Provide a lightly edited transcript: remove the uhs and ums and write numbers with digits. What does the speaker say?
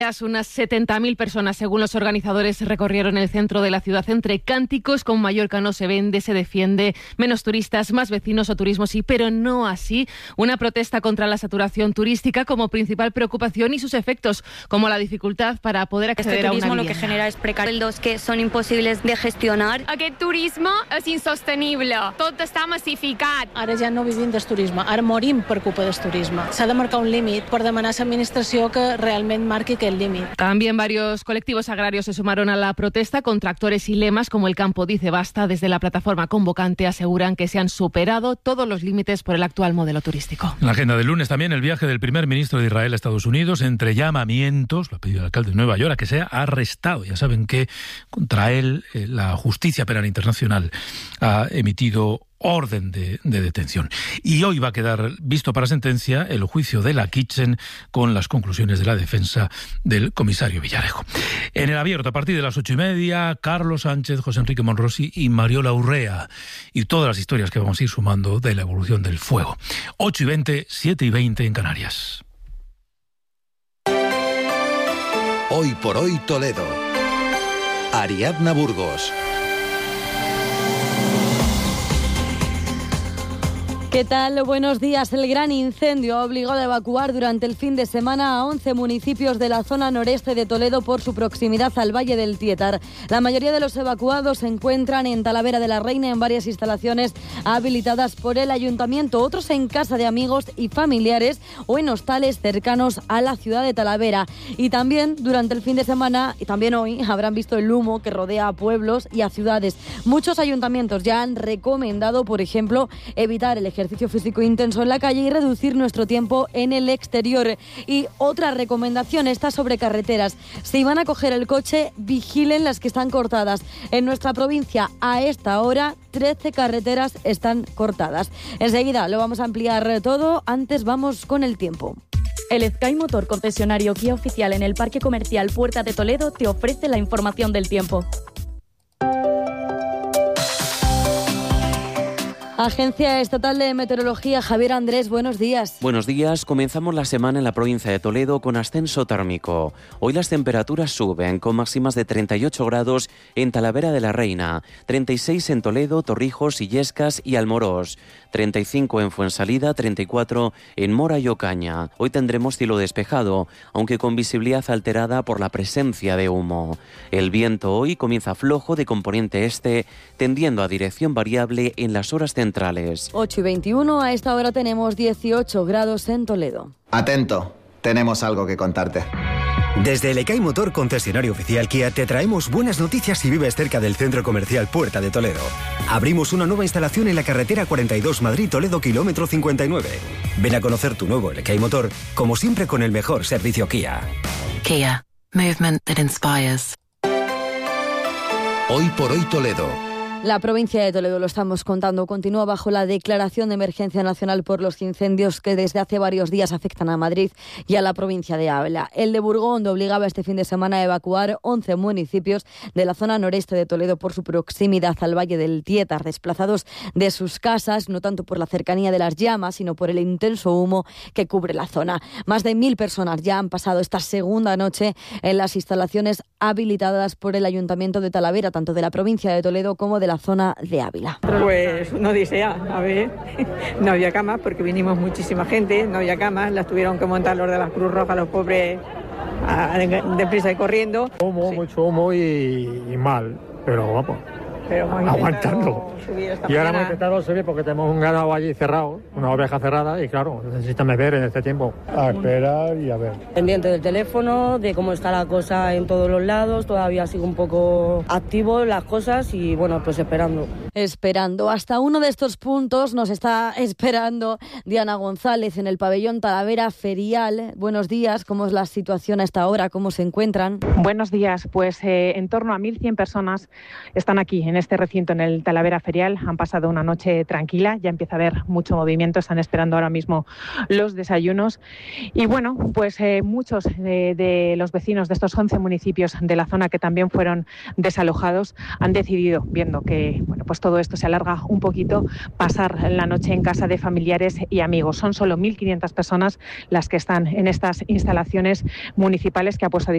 Unas 70.000 personas, según los organizadores, recorrieron el centro de la ciudad entre cánticos con Mallorca no se vende, se defiende, menos turistas, más vecinos o turismo sí, pero no así. Una protesta contra la saturación turística como principal preocupación y sus efectos, como la dificultad para poder acceder a una vivienda. Lo que genera es precarios que son imposibles de gestionar. Aquest turisme és insostenible, tot està massificat. Ara ja no vivim del turisme, ara morim per culpa del turisme. S'ha de marcar un límit per demanar a l'administració que realment marqui aquest límit. También varios colectivos agrarios se sumaron a la protesta con tractores y lemas como el Campo dice basta. Desde la plataforma convocante aseguran que se han superado todos los límites por el actual modelo turístico. En la agenda del lunes también el viaje del primer ministro de Israel a Estados Unidos, entre llamamientos, lo ha pedido el alcalde de Nueva York, a que sea arrestado. Ya saben que contra él la Justicia Penal Internacional ha emitido orden de detención. Y hoy va a quedar visto para sentencia el juicio de la Kitchen con las conclusiones de la defensa del comisario Villarejo. En el abierto, a partir de las 8:30, Carlos Sánchez, José Enrique Monrosi y Mariola Urrea. Y todas las historias que vamos a ir sumando de la evolución del fuego. 8:20, 7:20 en Canarias. Hoy por hoy Toledo. Ariadna Burgos. ¿Qué tal? Buenos días. El gran incendio ha obligado a evacuar durante el fin de semana a 11 municipios de la zona noreste de Toledo por su proximidad al Valle del Tietar. La mayoría de los evacuados se encuentran en Talavera de la Reina en varias instalaciones habilitadas por el ayuntamiento, otros en casa de amigos y familiares o en hostales cercanos a la ciudad de Talavera. Y también durante el fin de semana y también hoy habrán visto el humo que rodea a pueblos y a ciudades. Muchos ayuntamientos ya han recomendado, por ejemplo, evitar el ejercicio físico intenso en la calle y reducir nuestro tiempo en el exterior. Y otra recomendación está sobre carreteras. Si van a coger el coche, vigilen las que están cortadas. En nuestra provincia, a esta hora, 13 carreteras están cortadas. Enseguida lo vamos a ampliar todo. Antes vamos con el tiempo. El Sky Motor, concesionario Kia oficial en el Parque Comercial Puerta de Toledo, te ofrece la información del tiempo. Agencia Estatal de Meteorología, Javier Andrés, buenos días. Buenos días. Comenzamos la semana en la provincia de Toledo con ascenso térmico. Hoy las temperaturas suben con máximas de 38 grados en Talavera de la Reina, 36 en Toledo, Torrijos, Illescas y Almorós, 35 en Fuensalida, 34 en Mora y Ocaña. Hoy tendremos cielo despejado, aunque con visibilidad alterada por la presencia de humo. El viento hoy comienza flojo de componente este, tendiendo a dirección variable en las horas centrales. 8:21, a esta hora tenemos 18 grados en Toledo. Atento, tenemos algo que contarte. Desde el Ekai Motor, concesionario oficial Kia, te traemos buenas noticias si vives cerca del centro comercial Puerta de Toledo. Abrimos una nueva instalación en la carretera 42 Madrid-Toledo, kilómetro 59. Ven a conocer tu nuevo Ekai Motor, como siempre con el mejor servicio Kia. Kia, movement that inspires. Hoy por hoy Toledo. La provincia de Toledo, lo estamos contando, continúa bajo la declaración de emergencia nacional por los incendios que desde hace varios días afectan a Madrid y a la provincia de Ávila. El de Burgón obligaba este fin de semana a evacuar 11 municipios de la zona noreste de Toledo por su proximidad al Valle del Tietar, desplazados de sus casas, no tanto por la cercanía de las llamas, sino por el intenso humo que cubre la zona. Más de 1.000 personas ya han pasado esta segunda noche en las instalaciones habilitadas por el Ayuntamiento de Talavera, tanto de la provincia de Toledo como de la zona de Ávila. Pues una odisea, a ver, no había camas porque vinimos muchísima gente, no había camas, las tuvieron que montar los de la Cruz Roja, los pobres, deprisa y corriendo. Humo, sí. Mucho humo y mal, pero vamos, aguantando. Y ahora hemos intentado subir porque tenemos un ganado allí cerrado, una oveja cerrada y claro, necesitan beber en este tiempo. A esperar y a ver. Pendiente del teléfono, de cómo está la cosa en todos los lados, todavía sigo un poco activo las cosas y bueno, pues esperando. Hasta uno de estos puntos nos está esperando Diana González en el pabellón Talavera Ferial. Buenos días, ¿cómo es la situación a esta hora? ¿Cómo se encuentran? Buenos días, pues en torno a 1.100 personas están aquí en este recinto, en el Talavera Ferial. Han pasado una noche tranquila, ya empieza a haber mucho movimiento, están esperando ahora mismo los desayunos. Y bueno, pues muchos de los vecinos de estos 11 municipios de la zona que también fueron desalojados han decidido, viendo que bueno, pues todo esto se alarga un poquito, pasar la noche en casa de familiares y amigos. Son solo 1.500 personas las que están en estas instalaciones municipales que ha puesto a